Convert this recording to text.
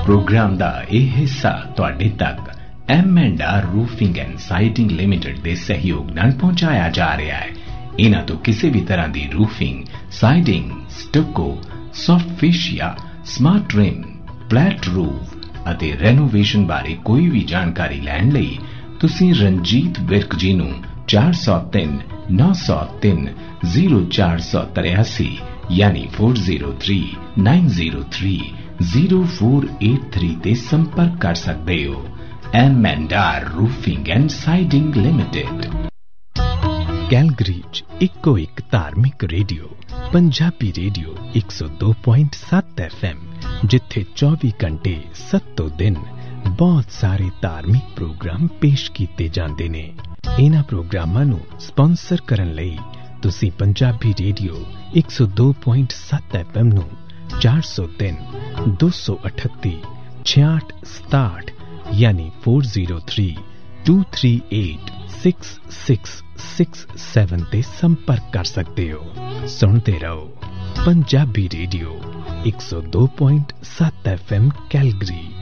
Programme का यह हिस्सा तुहाडे तक M&R roofing and siding limited के सहयोग नाल पहुंचाया जा रहा है। इन्हां तो किसी भी तरह की roofing, siding, स्टको, soft fascia, smart rim, flat roof अते रेनोवेशन बारे कोई भी जानकारी लैण लई तुसीं रंजीत विर्क जी नूं 403 903 0483 यानी 4039030483 ते संपर्क कर सकते हो। M&R roofing and siding limited. Calgary eco एक धार्मिक रेडियो पंजाबी रेडियो 102.7 FM जिथे 24 घंटे 7 दिन बहुत सारे धार्मिक प्रोग्राम पेश किए जाते ने। इन्हां प्रोग्रामां नूं स्पॉन्सर करन लई तुसीं पंजाबी रेडियो 102.7 FM नूं 403 238 6667 यानी 4032386667 ते संपर्क कर सकते हो। सुनते रहो पंजाबी रेडियो 102.7 FM कैलगरी।